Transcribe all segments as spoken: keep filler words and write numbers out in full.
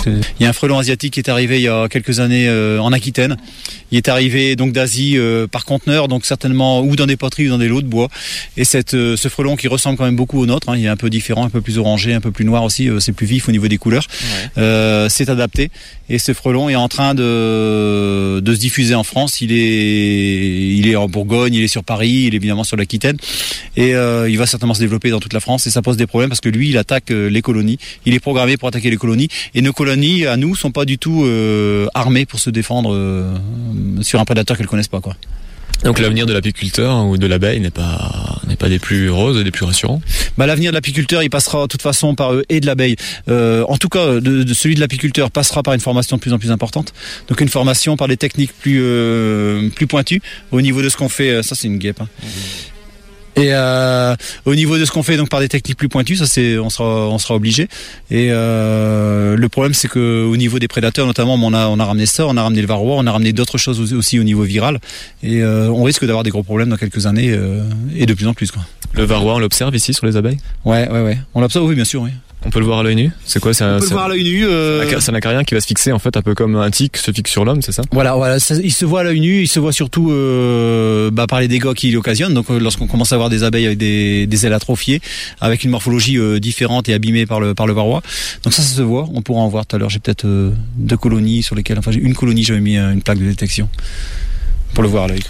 Il y a un frelon asiatique qui est arrivé il y a quelques années euh, en Aquitaine. Il est arrivé donc d'Asie euh, par conteneur, donc certainement ou dans des poteries ou dans des lots de bois. Et cette, euh, ce frelon qui ressemble quand même beaucoup au nôtre, hein, il est un peu différent, un peu plus orangé, un peu plus noir aussi, euh, c'est plus vif au niveau des couleurs. Ouais. Euh, c'est adapté. Et ce frelon est en train de, de se diffuser en France. Il est, il est en Bourgogne, il est sur Paris, il est évidemment sur l'Aquitaine. Et euh, il va certainement se développer dans toute la France. Et ça pose des problèmes parce que lui, il attaque euh, les colonies. Il est programmé pour attaquer les colonies. Et nos colonies, à nous, sont pas du tout euh, armées pour se défendre euh, sur un prédateur qu'elles connaissent pas, quoi. Donc l'avenir de l'apiculteur ou de l'abeille n'est pas n'est pas des plus roses et des plus rassurants. Bah l'avenir de l'apiculteur, il passera de toute façon par eux et de l'abeille. Euh, en tout cas, de, de celui de l'apiculteur passera par une formation de plus en plus importante. Donc une formation par des techniques plus euh, plus pointues au niveau de ce qu'on fait. Ça c'est une guêpe. Hein. Mmh. Et euh, au niveau de ce qu'on fait donc par des techniques plus pointues, ça c'est on sera on sera obligé. Et euh, le problème c'est que au niveau des prédateurs notamment, on a on a ramené ça, on a ramené le varroa, on a ramené d'autres choses aussi au niveau viral. Et euh, on risque d'avoir des gros problèmes dans quelques années euh, et de plus en plus, quoi. Le varroa, on l'observe ici sur les abeilles ? Ouais ouais ouais. On l'observe, oui bien sûr, oui. On peut le voir à l'œil nu ? C'est quoi ? C'est On un, peut le voir à l'œil nu. Euh... C'est un acarien qui va se fixer en fait, un peu comme un tic se fixe sur l'homme, c'est ça ? Voilà, voilà. Ça, il se voit à l'œil nu, il se voit surtout euh, bah, par les dégâts qu'il occasionne. Donc, euh, lorsqu'on commence à avoir des abeilles avec des, des ailes atrophiées, avec une morphologie euh, différente et abîmée par le par le varroa. Donc ça, ça se voit. On pourra en voir tout à l'heure. J'ai peut-être euh, deux colonies sur lesquelles, enfin, j'ai une colonie, j'avais mis euh, une plaque de détection pour le voir à l'œil.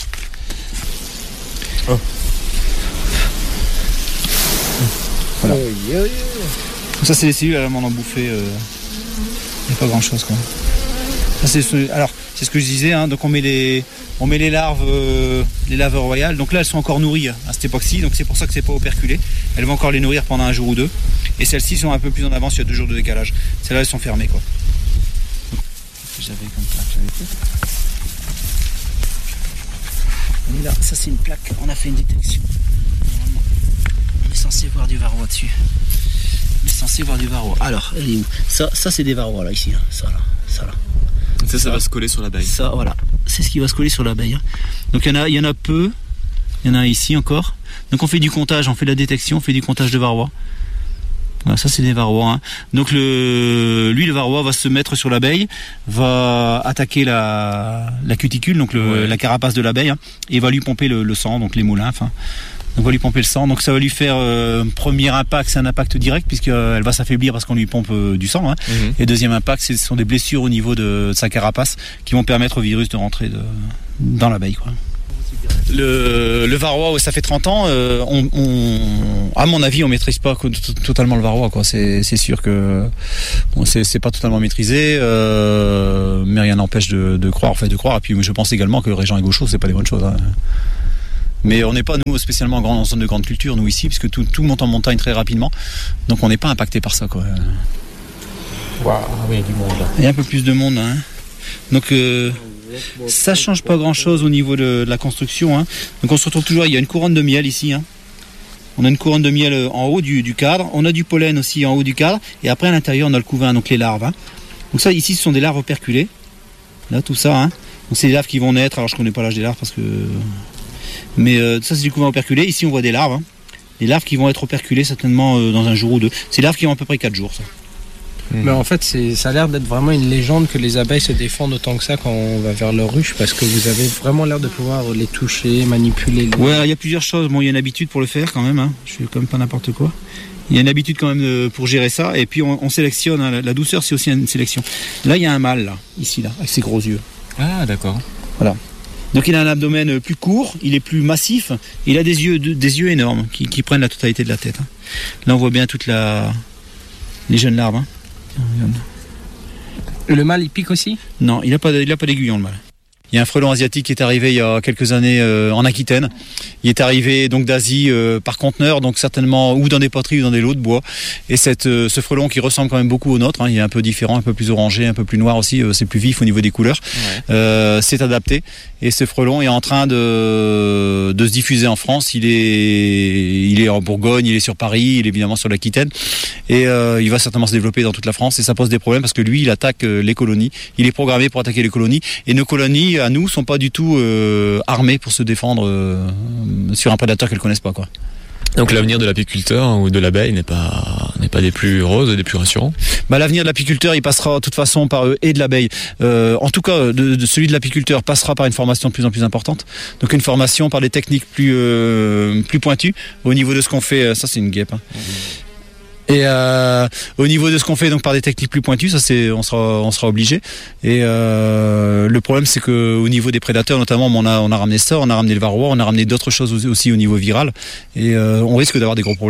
Oh. Voilà. Oh, yeah, yeah. Ça c'est les cellules, elles m'en ont bouffé. Il euh, n'y a pas grand chose, quoi. Ça, c'est, alors c'est ce que je disais, hein, donc on met les, on met les larves, euh, les larves royales. Donc là elles sont encore nourries à cette époque-ci, donc c'est pour ça que c'est pas operculé. Elles vont encore les nourrir pendant un jour ou deux. Et celles-ci sont un peu plus en avance, il y a deux jours de décalage. Celles-là elles sont fermées, quoi. Donc, j'avais comme plaque, j'avais fait. Et là, ça c'est une plaque, on a fait une détection. Normalement, on est censé voir du varroa dessus. On est censé voir du varroa. Alors, elle est où ? Ça, ça c'est des varrois là, ici. Hein. Ça là, ça là. Ça, ça, ça va se coller sur l'abeille. Ça, voilà. C'est ce qui va se coller sur l'abeille. Hein. Donc il y en a, il y en a peu. Il y en a ici encore. Donc on fait du comptage, on fait de la détection, on fait du comptage de varroa. Voilà, ça c'est des varrois. Hein. Donc le, lui le varroa va se mettre sur l'abeille, va attaquer la, la cuticule, donc le, ouais. la carapace de l'abeille, hein, et va lui pomper le, le sang, donc les molymphes. Hein. Donc on va lui pomper le sang. Donc ça va lui faire euh, premier impact, c'est un impact direct puisqu'elle euh, va s'affaiblir parce qu'on lui pompe euh, du sang. Hein. Mm-hmm. Et deuxième impact, ce sont des blessures au niveau de, de sa carapace qui vont permettre au virus de rentrer de, dans l'abeille, quoi. Le, le varroa, ça fait trente ans. Euh, on, on, à mon avis, on maîtrise pas totalement le varroa, quoi. C'est, c'est sûr que bon, c'est, c'est pas totalement maîtrisé, euh, mais rien n'empêche de, de croire, en fait, de croire. Et puis, je pense également que Régent et Gaucho, c'est pas des bonnes choses. Hein. Mais on n'est pas, nous, spécialement en, grande, en zone de grande culture, nous ici, puisque tout, tout monte en montagne très rapidement. Donc, on n'est pas impacté par ça, quoi. Waouh, oui, il y a du monde là. Il y a un peu plus de monde, hein. Donc, euh, ça change pas grand chose au niveau de, de la construction, hein. Donc on se retrouve toujours, il y a une couronne de miel ici, hein. On a une couronne de miel en haut du, du cadre, on a du pollen aussi en haut du cadre, et après à l'intérieur on a le couvain, donc les larves, hein. Donc ça ici ce sont des larves operculées, là tout ça, hein. Donc c'est des larves qui vont naître, alors je connais pas l'âge des larves parce que... Mais euh, ça c'est du couvain operculé, ici on voit des larves, hein. Des larves qui vont être operculées certainement euh, dans un jour ou deux. C'est des larves qui ont à peu près quatre jours, ça. Mais en fait, c'est, ça a l'air d'être vraiment une légende que les abeilles se défendent autant que ça quand on va vers leur ruche, parce que vous avez vraiment l'air de pouvoir les toucher, manipuler. Les... Ouais, il y a plusieurs choses. Bon, il y a une habitude pour le faire quand même. Hein. Je suis quand même pas n'importe quoi. Il y a une habitude quand même de, pour gérer ça. Et puis on, on sélectionne. Hein. La, la douceur, c'est aussi une sélection. Là, il y a un mâle là, ici là, avec ses gros yeux. Ah, d'accord. Voilà. Donc il a un abdomen plus court, il est plus massif, et il a des yeux, des yeux énormes qui, qui prennent la totalité de la tête. Hein. Là, on voit bien toute la, les jeunes larves. Hein. Le mâle il pique aussi ? Non, il n'a pas, il a pas d'aiguillon le mâle. Il y a un frelon asiatique qui est arrivé il y a quelques années euh, en Aquitaine. Il est arrivé donc d'Asie euh, par conteneur, donc certainement ou dans des poteries ou dans des lots de bois. Et cette, euh, ce frelon qui ressemble quand même beaucoup au nôtre, hein, il est un peu différent, un peu plus orangé, un peu plus noir aussi, euh, c'est plus vif au niveau des couleurs. Ouais. Euh, c'est adapté. Et ce frelon est en train de, de se diffuser en France. Il est, il est en Bourgogne, il est sur Paris, il est évidemment sur l'Aquitaine. Et euh, il va certainement se développer dans toute la France. Et ça pose des problèmes parce que lui, il attaque euh, les colonies. Il est programmé pour attaquer les colonies. Et nos colonies, à nous, sont pas du tout euh, armées pour se défendre euh, sur un prédateur qu'elles connaissent pas, quoi. Donc l'avenir de l'apiculteur ou de l'abeille n'est pas n'est pas des plus roses et des plus rassurants. Bah, l'avenir de l'apiculteur, il passera de toute façon par eux et de l'abeille. Euh, en tout cas, de, de celui de l'apiculteur passera par une formation de plus en plus importante. Donc une formation par des techniques plus euh, plus pointues au niveau de ce qu'on fait. Ça, c'est une guêpe. Hein. Mmh. Et euh, au niveau de ce qu'on fait donc par des techniques plus pointues, ça c'est on sera on sera obligé. Et euh, le problème c'est que au niveau des prédateurs notamment, on a on a ramené ça, on a ramené le varroa, on a ramené d'autres choses aussi au niveau viral. Et euh, on risque d'avoir des gros problèmes.